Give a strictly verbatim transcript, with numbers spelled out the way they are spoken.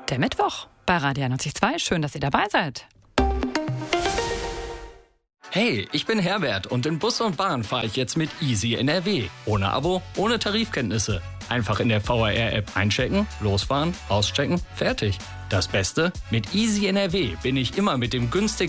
der Mittwoch bei Radio einundneunzig Komma zwei. Schön, dass ihr dabei seid. Hey, ich bin Herbert und in Bus und Bahn fahre ich jetzt mit Easy N R W. Ohne Abo, ohne Tarifkenntnisse. Einfach in der V R R-App einchecken, losfahren, auschecken, fertig. Das Beste? Mit Easy N R W bin ich immer mit dem günstigsten